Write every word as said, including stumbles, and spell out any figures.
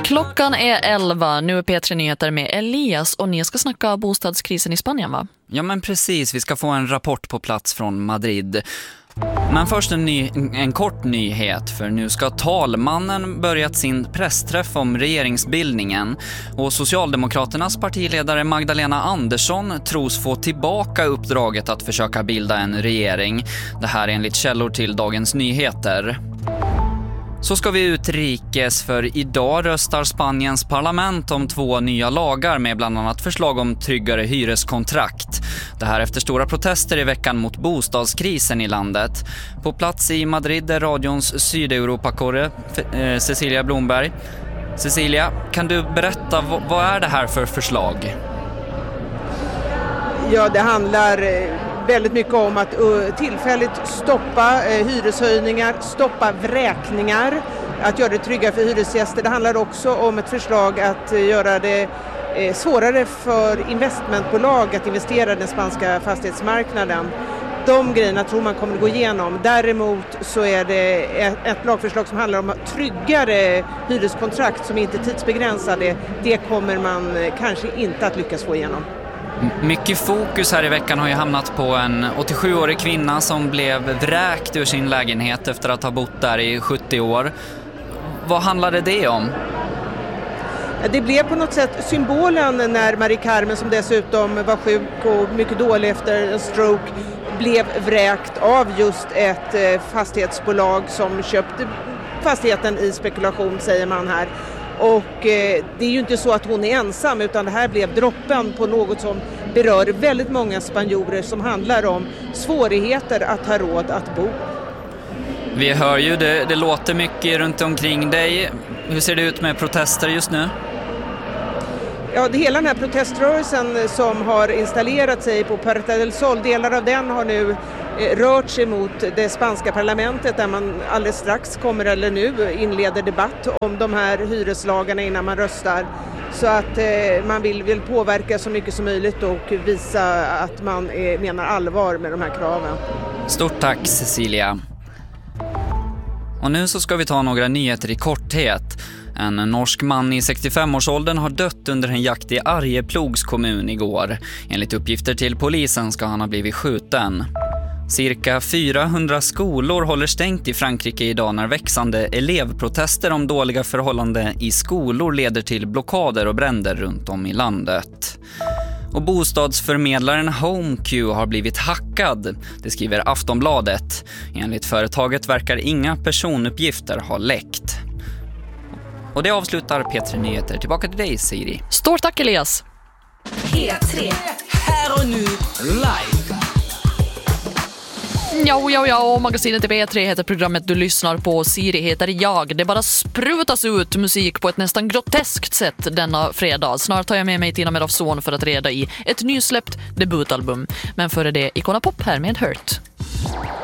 Klockan är elva, nu är P tre Nyheter med Elias och ni ska snacka bostadskrisen i Spanien, va? Ja men precis, vi ska få en rapport på plats från Madrid. Men först en, ny, en kort nyhet, för nu ska talmannen börjat sin pressträff om regeringsbildningen och Socialdemokraternas partiledare Magdalena Andersson tros få tillbaka uppdraget att försöka bilda en regering. Det här enligt källor till Dagens Nyheter. Så ska vi utrikes, för idag röstar Spaniens parlament om två nya lagar med bland annat förslag om tryggare hyreskontrakt. Det här efter stora protester i veckan mot bostadskrisen i landet. På plats i Madrid är radions Sydeuropakorre eh, Cecilia Blomberg. Cecilia, kan du berätta vad, vad är det här för förslag? Ja, det handlar väldigt mycket om att tillfälligt stoppa hyreshöjningar, stoppa vräkningar, att göra det tryggare för hyresgäster. Det handlar också om ett förslag att göra det svårare för investmentbolag att investera i den spanska fastighetsmarknaden. De grejerna tror man kommer att gå igenom. Däremot så är det ett lagförslag som handlar om tryggare hyreskontrakt som inte är tidsbegränsade. Det kommer man kanske inte att lyckas få igenom. Mycket fokus här i veckan har ju hamnat på en åttiosjuårig kvinna som blev vräkt ur sin lägenhet efter att ha bott där i sjuttio år. Vad handlade det om? Det blev på något sätt symbolen när Marie Carmen, som dessutom var sjuk och mycket dålig efter en stroke, blev vräkt av just ett fastighetsbolag som köpte fastigheten i spekulation, säger man här. Och eh, det är ju inte så att hon är ensam, utan det här blev droppen på något som berör väldigt många spanjorer, som handlar om svårigheter att ha råd att bo. Vi hör ju, det, det låter mycket runt omkring dig. Hur ser det ut med protester just nu? Ja, det hela den här proteströrelsen som har installerat sig på Puerta del Sol, delar av den har nu rört sig mot det spanska parlamentet, där man alldeles strax kommer, eller nu inleder debatt om de här hyreslagarna innan man röstar. Så att eh, man vill, vill påverka så mycket som möjligt och visa att man är, menar allvar med de här kraven. Stort tack, Cecilia. Och nu så ska vi ta några nyheter i korthet. En norsk man i sextiofem-årsåldern har dött under en jakt i Arjeplogs kommun igår. Enligt uppgifter till polisen ska han ha blivit skjuten. Cirka fyrahundra skolor håller stängt i Frankrike idag när växande elevprotester om dåliga förhållanden i skolor leder till blockader och bränder runt om i landet. Och bostadsförmedlaren HomeQ har blivit hackad, det skriver Aftonbladet. Enligt företaget verkar inga personuppgifter ha läckt. Och det avslutar P tre Nyheter. Tillbaka till dig, Siri. Stort tack, Elias. P tre. Här och nu, live. Ja, ja, ja, magasinet i P tre heter programmet du lyssnar på. Siri heter jag. Det bara sprutas ut musik på ett nästan groteskt sätt denna fredag. Snart tar jag med mig Tina Medavson för att reda i ett nysläppt debutalbum. Men före det, Icona Pop här med Hurt.